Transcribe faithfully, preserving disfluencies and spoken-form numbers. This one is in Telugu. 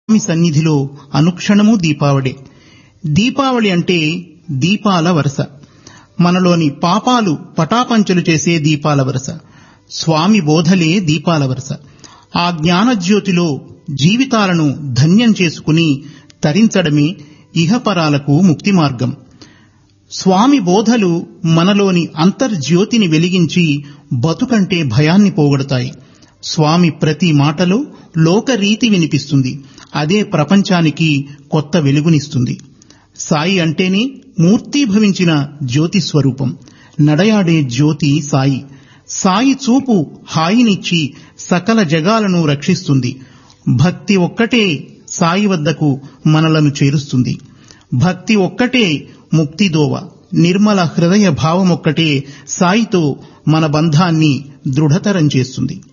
స్వామి సన్నిధిలో అనుక్షణమూ దీపావళే. దీపావళి అంటే దీపాల వరస. మనలోని పాపాలు పటాపంచలు చేసే దీపాల వరస. స్వామి బోధలే దీపాల వరస. ఆ జ్ఞానజ్యోతిలో జీవితాలను ధన్యం చేసుకుని తరించడమే ఇహపరాలకు ముక్తి మార్గం. స్వామి బోధలు మనలోని అంతర్జ్యోతిని వెలిగించి బతుకంటే భయాన్ని పోగొడతాయి. స్వామి ప్రతి మాటలో లోకరీతి వినిపిస్తుంది. అదే ప్రపంచానికి కొత్త వెలుగునిస్తుంది. సాయి అంటేనే మూర్తీభవించిన జ్యోతి స్వరూపం. నడయాడే జ్యోతి సాయి. సాయి చూపు హాయినిచ్చి సకల జగాలను రక్షిస్తుంది. భక్తి ఒక్కటే సాయి వద్దకు మనలను చేరుస్తుంది. భక్తి ఒక్కటే ముక్తిదోవ. నిర్మల హృదయ భావమొక్కటే సాయితో మన బంధాన్ని దృఢతరం చేస్తుంది.